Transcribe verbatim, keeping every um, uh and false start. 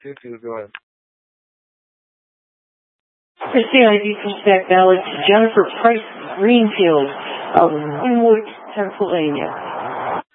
two two, go ahead. Christine, I need some back ballot to Jennifer Price Greenfield of Linwood, Pennsylvania.